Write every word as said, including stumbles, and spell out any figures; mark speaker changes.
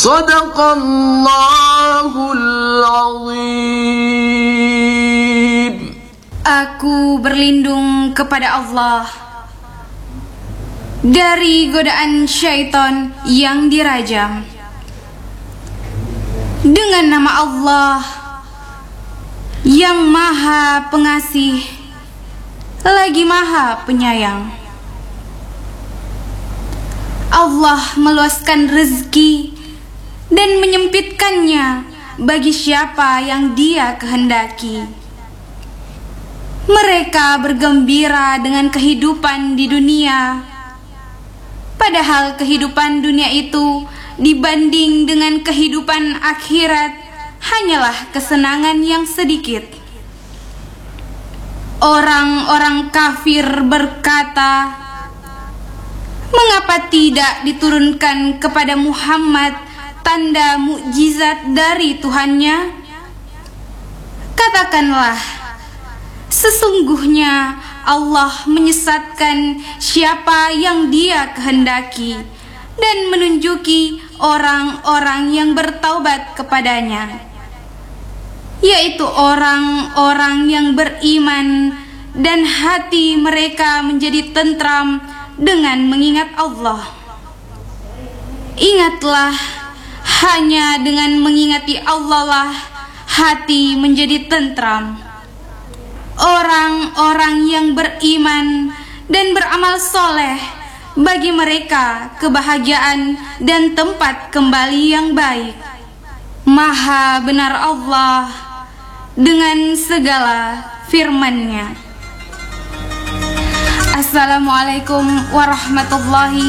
Speaker 1: Sadaqallahul azim.
Speaker 2: Aku berlindung kepada Allah dari godaan syaitan yang dirajam. Dengan nama Allah yang Maha Pengasih lagi Maha Penyayang. Allah meluaskan rezeki dan menyempitkannya bagi siapa yang Dia kehendaki. Mereka bergembira dengan kehidupan di dunia, padahal kehidupan dunia itu dibanding dengan kehidupan akhirat hanyalah kesenangan yang sedikit. Orang-orang kafir berkata, mengapa tidak diturunkan kepada Muhammad tanda mukjizat dari Tuhannya? Katakanlah, sesungguhnya Allah menyesatkan siapa yang Dia kehendaki dan menunjuki orang-orang yang bertaubat kepadanya, yaitu orang-orang yang beriman dan hati mereka menjadi tentram dengan mengingat Allah. Ingatlah, hanya dengan mengingati Allah lah hati menjadi tentram. Orang-orang yang beriman dan beramal soleh, bagi mereka kebahagiaan dan tempat kembali yang baik. Maha benar Allah dengan segala firman-Nya. Assalamualaikum warahmatullahi